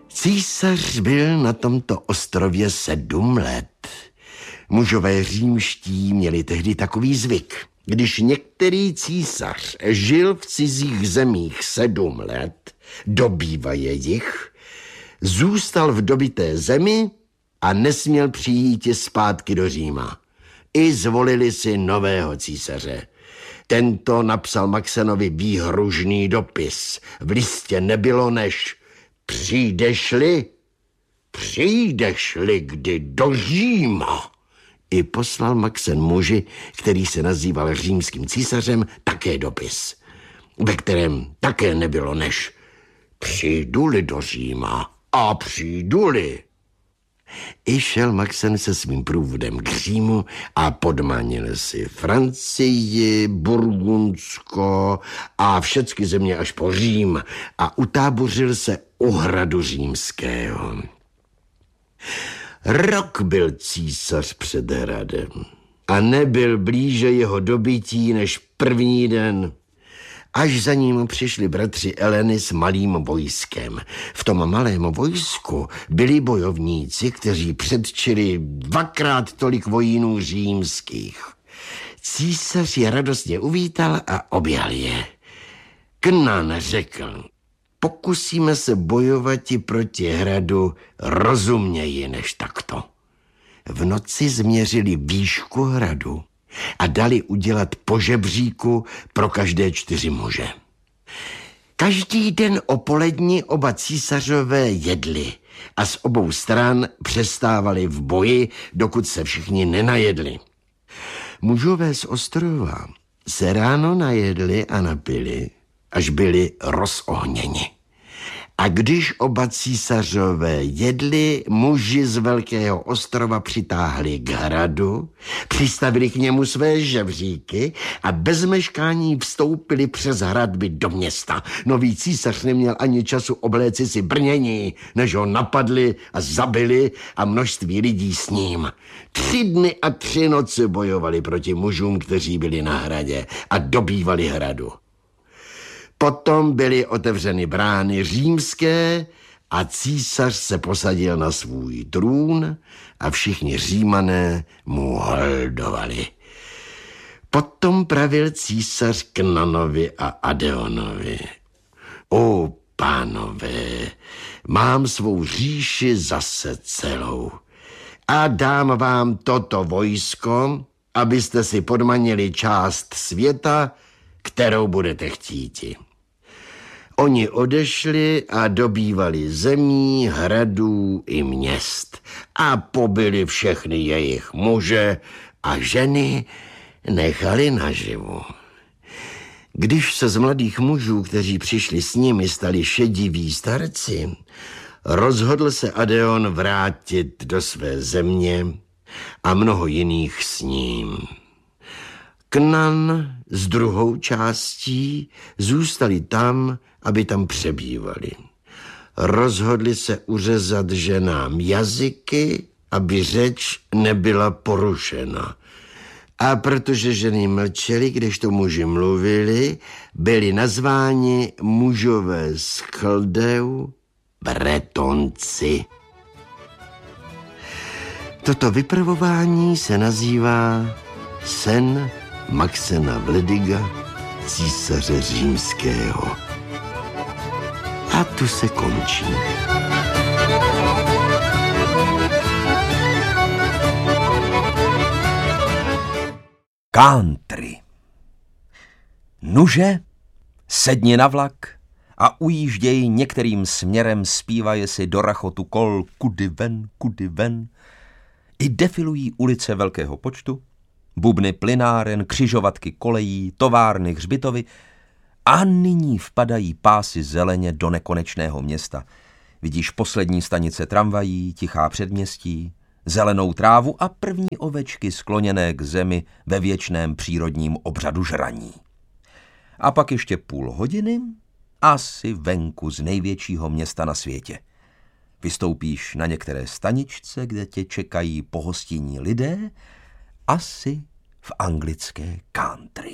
Císař byl na tomto ostrově 7 let. Mužové římští měli tehdy takový zvyk. Když některý císař žil v cizích zemích 7 let, dobývaje jich, zůstal v dobyté zemi a nesměl přijít zpátky do Říma. I zvolili si nového císaře. Tento napsal Maxenovi výhružný dopis. V listě nebylo než přijdeš-li kdy do Říma. I poslal Maxen muži, který se nazýval římským císařem, také dopis, ve kterém také nebylo než přijdu-li do Říma a přijdu-li. I šel Maxen se svým průvodem k Římu a podmanil si Francii, Burgundsko a všechny země až po Řím a utábořil se u hradu římského. Rok byl císař před hradem a nebyl blíže jeho dobytí než první den, až za ním přišli bratři Eleny s malým vojskem. V tom malém vojsku byli bojovníci, kteří předčili 2krát tolik vojínů římských. Císař je radostně uvítal a objal je. Knan řekl: pokusíme se bojovat proti hradu rozumněji než takto. V noci změřili výšku hradu a dali udělat po žebříku pro každé 4 muže. Každý den o poledni oba císařové jedli a z obou stran přestávali v boji, dokud se všichni nenajedli. Mužové z ostrova se ráno najedli a napili, až byli rozohněni. A když oba císařové jedli, muži z Velkého ostrova přitáhli k hradu, přistavili k němu své žebříky a bez meškání vstoupili přes hradby do města. Nový císař neměl ani času obléci si brnění, než ho napadli a zabili a množství lidí s ním. 3 dny a 3 noci bojovali proti mužům, kteří byli na hradě a dobývali hradu. Potom byly otevřeny brány římské a císař se posadil na svůj trůn a všichni Římané mu holdovali. Potom pravil císař Knanovi a Adeonovi: o pánové, mám svou říši zase celou a dám vám toto vojsko, abyste si podmanili část světa, kterou budete chtíti. Oni odešli a dobývali zemí, hradů i měst a pobili všechny jejich muže a ženy nechali naživu. Když se z mladých mužů, kteří přišli s nimi, stali šediví starci, rozhodl se Adeon vrátit do své země a mnoho jiných s ním. Knan s druhou částí zůstali tam, aby tam přebývali. Rozhodli se uřezat ženám jazyky, aby řeč nebyla porušena. A protože ženy mlčely, kdežto muži mluvili, byli nazváni mužové z Chaldeu Bretonci. Toto vypravování se nazývá sen Maxena Vlediga, císaře římského. A tu se končí. Country. Nuže, sedni na vlak a ujížděj některým směrem, zpívaje si do rachotu kol kudy ven. I defilují ulice velkého počtu, bubny plynáren, křižovatky kolejí, továrny, hřbitovy a nyní vpadají pásy zeleně do nekonečného města. Vidíš poslední stanice tramvají, tichá předměstí, zelenou trávu a první ovečky skloněné k zemi ve věčném přírodním obřadu žraní. A pak ještě půl hodiny asi venku z největšího města na světě. Vystoupíš na některé staničce, kde tě čekají pohostinní lidé, asi v anglické country.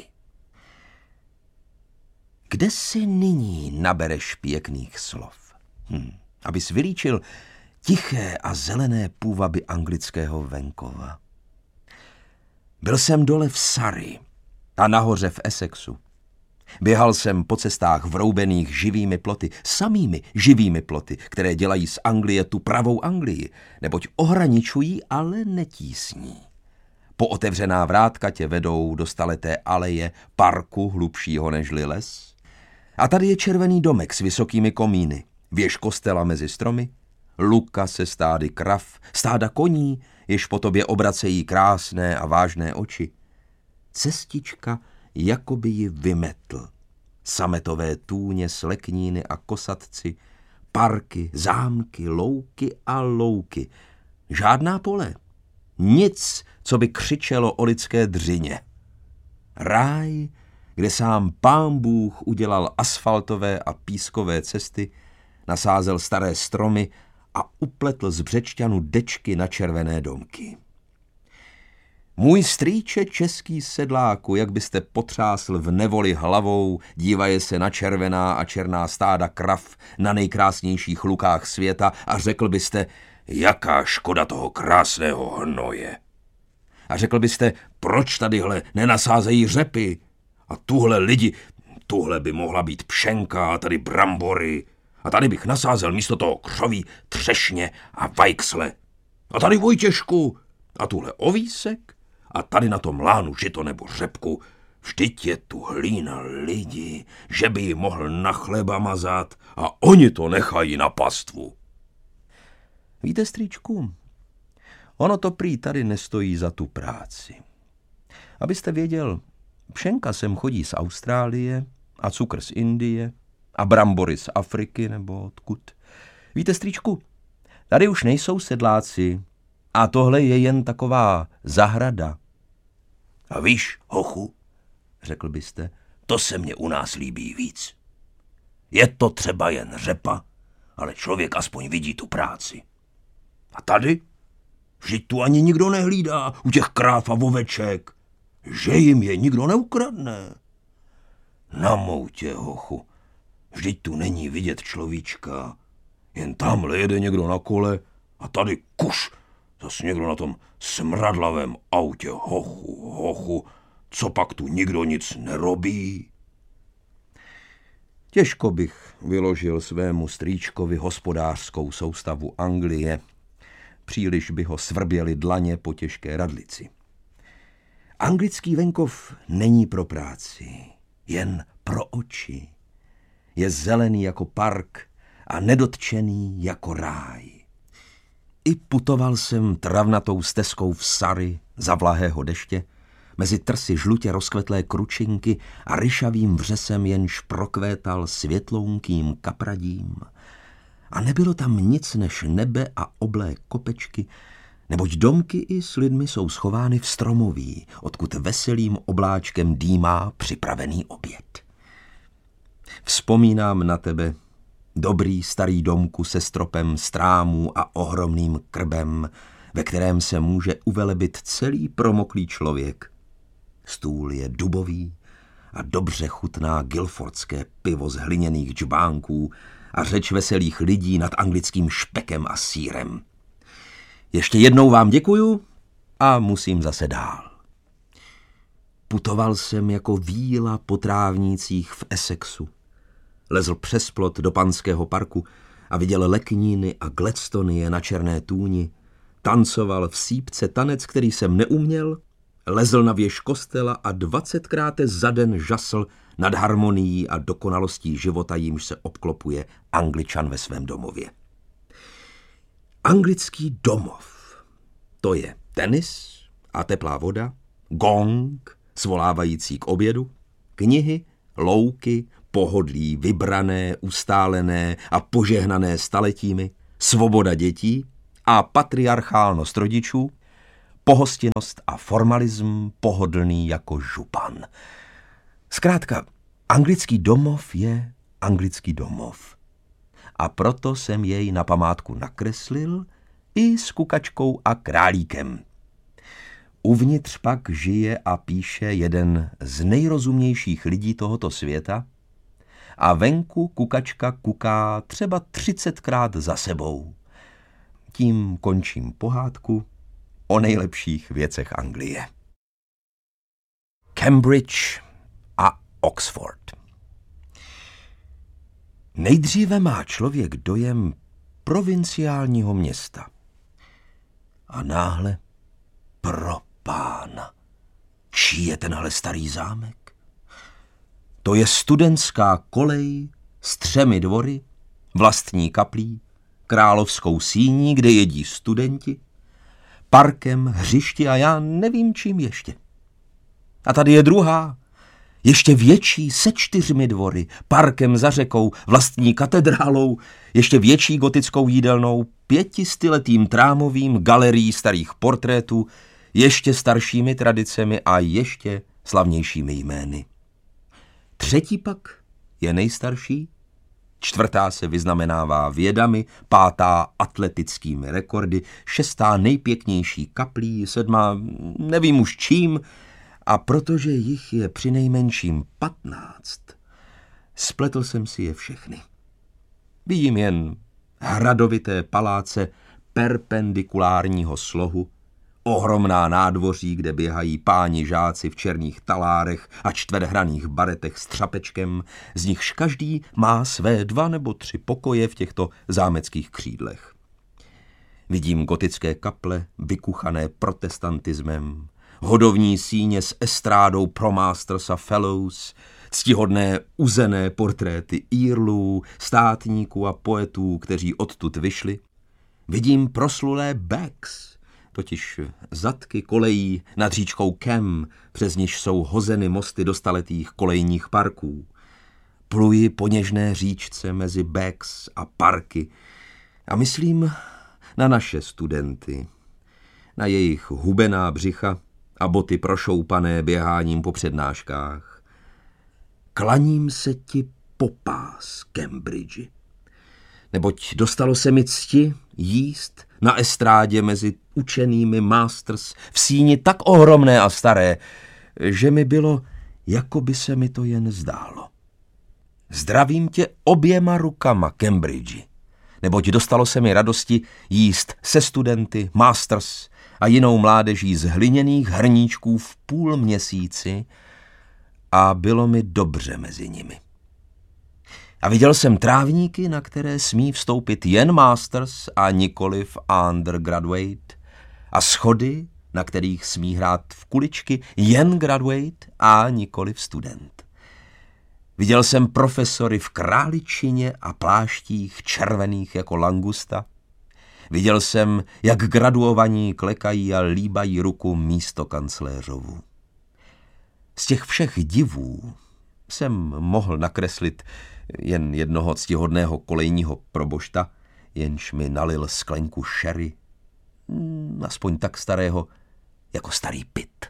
Kde si nyní nabereš pěkných slov? abys vylíčil tiché a zelené půvaby anglického venkova. Byl jsem dole v Surrey a nahoře v Essexu. Běhal jsem po cestách vroubených živými ploty, samými živými ploty, které dělají z Anglie tu pravou Anglii, neboť ohraničují, ale netísní. Pootevřená vrátka tě vedou do staleté aleje parku hlubšího nežli les. A tady je červený domek s vysokými komíny, věž kostela mezi stromy, luka se stády krav, stáda koní, jež po tobě obracejí krásné a vážné oči. Cestička jakoby ji vymetl. Sametové tůně, slekníny a kosatci, parky, zámky, louky a louky. Žádná pole. Nic, co by křičelo o lidské dřině. Ráj, kde sám Pán Bůh udělal asfaltové a pískové cesty, nasázel staré stromy a upletl z břečťanu dečky na červené domky. Můj strýče český sedláku, jak byste potřásl v nevoli hlavou, dívaje se na červená a černá stáda krav na nejkrásnějších lukách světa a řekl byste, jaká škoda toho krásného hnoje. A řekl byste, proč tadyhle nenasázejí řepy? A tuhle lidi, tuhle by mohla být pšenka a tady brambory. A tady bych nasázel místo toho křoví, třešně a vajksle. A tady Vojtěšku. A tuhle ovísek. A tady na tom lánu žito nebo řepku. Vždyť je tu hlína lidi, že by ji mohl na chleba mazat a oni to nechají na pastvu. Víte, strýčku, ono to prý tady nestojí za tu práci. Abyste věděl, pšenka sem chodí z Austrálie a cukr z Indie a brambory z Afriky nebo odkud. Víte, strýčku, tady už nejsou sedláci a tohle je jen taková zahrada. A víš, hochu, řekl byste, to se mně u nás líbí víc. Je to třeba jen řepa, ale člověk aspoň vidí tu práci. A tady? Vždyť tu ani nikdo nehlídá u těch kráv a oveček, že jim je nikdo neukradne. Na moutě, hochu, vždyť tu není vidět človíčka, jen tamhle jede někdo na kole a tady kuš, zas někdo na tom smradlavém autě, hochu, hochu, co pak tu nikdo nic nerobí? Těžko bych vyložil svému strýčkovi hospodářskou soustavu Anglie, příliš by ho svrběly dlaně po těžké radlici. Anglický venkov není pro práci, jen pro oči. Je zelený jako park a nedotčený jako ráj. I putoval jsem travnatou stezkou v Surrey za vlahého deště, mezi trsy žlutě rozkvetlé kručinky a ryšavým vřesem jenž prokvétal světlounkým kapradím. A nebylo tam nic než nebe a oblé kopečky, neboť domky i s lidmi jsou schovány v stromoví, odkud veselým obláčkem dýmá připravený oběd. Vzpomínám na tebe, dobrý starý domku se stropem strámů a ohromným krbem, ve kterém se může uvelebit celý promoklý člověk. Stůl je dubový a dobře chutná guilfordské pivo z hliněných džbánků a řeč veselých lidí nad anglickým špekem a sýrem. Ještě jednou vám děkuju a musím zase dál. Putoval jsem jako víla po trávnících v Essexu. Lezl přes plot do Panského parku a viděl lekníny a gladstonie na černé tůni, tancoval v sípce tanec, který jsem neuměl, lezl na věž kostela a 20krát za den žasl nad harmonií a dokonalostí života, jímž se obklopuje Angličan ve svém domově. Anglický domov. To je tenis a teplá voda, gong, svolávající k obědu, knihy, louky, pohodlí vybrané, ustálené a požehnané staletími, svoboda dětí a patriarchálnost rodičů, pohostinnost a formalism pohodlný jako župan. Zkrátka, anglický domov je anglický domov. A proto jsem jej na památku nakreslil i s kukačkou a králíkem. Uvnitř pak žije a píše jeden z nejrozumnějších lidí tohoto světa a venku kukačka kuká třeba 30krát za sebou. Tím končím pohádku o nejlepších věcech Anglie. Cambridge a Oxford. Nejdříve má člověk dojem provinciálního města. A náhle pro pána. Čí je tenhle starý zámek? To je studentská kolej s 3 dvory, vlastní kaplí, královskou síní, kde jedí studenti, parkem, hřišti a já nevím čím ještě. A tady je druhá, ještě větší, se 4 dvory, parkem za řekou, vlastní katedrálou, ještě větší gotickou jídelnou, 500letým trámovým galerií starých portrétů, ještě staršími tradicemi a ještě slavnějšími jmény. 3. pak je nejstarší, 4. se vyznamenává vědami, 5. atletickými rekordy, 6. nejpěknější kaplí, 7. nevím už čím, a protože jich je přinejmenším 15, spletl jsem si je všechny. Vidím jen hradovité paláce perpendikulárního slohu, ohromná nádvoří, kde běhají páni žáci v černých talárech a čtverhraných baretech s třapečkem, z nichž každý má své 2 nebo 3 pokoje v těchto zámeckých křídlech. Vidím gotické kaple, vykuchané protestantismem, hodovní síně s estrádou pro masters a fellows, ctihodné uzené portréty earlů, státníků a poetů, kteří odtud vyšli. Vidím proslulé backs, totiž zadky kolejí nad říčkou Cam, přes niž jsou hozeny mosty do staletých kolejních parků. Pluji po něžné říčce mezi backs a parky a myslím na naše studenty, na jejich hubená břicha a boty prošoupané běháním po přednáškách. Klaním se ti po pás, Cambridge, neboť dostalo se mi cti jíst na estrádě mezi učenými masters v síni tak ohromné a staré, že mi bylo, jako by se mi to jen zdálo. Zdravím tě oběma rukama, Cambridge, neboť dostalo se mi radosti jíst se studenty, masters a jinou mládeží z hliněných hrníčků v půl měsíci a bylo mi dobře mezi nimi. A viděl jsem trávníky, na které smí vstoupit jen masters a nikoliv undergraduate, a schody, na kterých smí hrát v kuličky jen graduate a nikoliv student. Viděl jsem profesory v králičině a pláštích červených jako langusta. Viděl jsem, jak graduovaní klekají a líbají ruku místokancléřovu. Z těch všech divů jsem mohl nakreslit jen jednoho ctihodného kolejního probošta, jenž mi nalil sklenku sherry, aspoň tak starého, jako starý Pitt.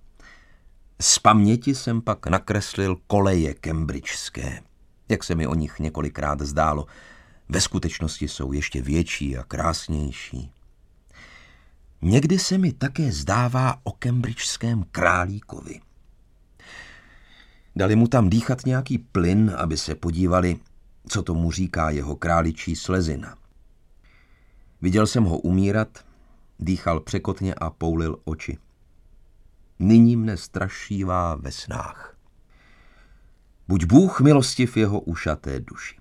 Z paměti jsem pak nakreslil koleje cambridgeské, jak se mi o nich několikrát zdálo. Ve skutečnosti jsou ještě větší a krásnější. Někdy se mi také zdává o cambridgeském králíkovi. Dali mu tam dýchat nějaký plyn, aby se podívali, co tomu říká jeho králičí slezina. Viděl jsem ho umírat, dýchal překotně a poulil oči. Nyní mne strašívá ve snách. Buď Bůh milostiv jeho ušaté duši.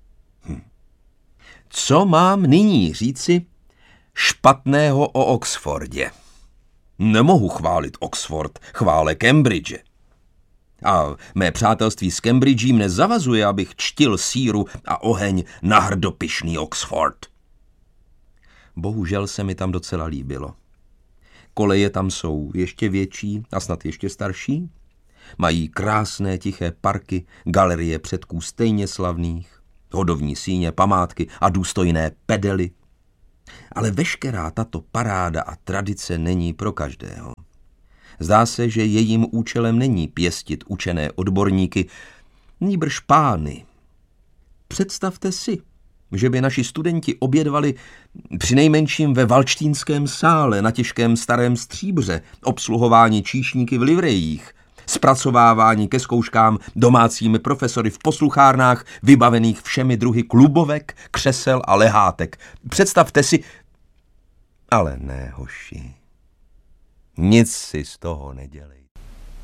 Co mám nyní říci špatného o Oxfordě? Nemohu chválit Oxford, chvále Cambridge. A mé přátelství s Cambridgem mne zavazuje, abych čtil síru a oheň na hrdopyšný Oxford. Bohužel se mi tam docela líbilo. Koleje tam jsou ještě větší a snad ještě starší. Mají krásné tiché parky, galerie předků stejně slavných, hodovní síně, památky a důstojné pedely. Ale veškerá tato paráda a tradice není pro každého. Zdá se, že jejím účelem není pěstit učené odborníky, nýbrž pány. Představte si, že by naši studenti obědvali přinejmenším ve Valštínském sále na těžkém starém stříbře, obsluhováni číšníky v livrejích, zpracovávání ke zkouškám domácími profesory v posluchárnách vybavených všemi druhy klubovek, křesel a lehátek. Představte si... Ale ne, hoši, nic si z toho nedělej.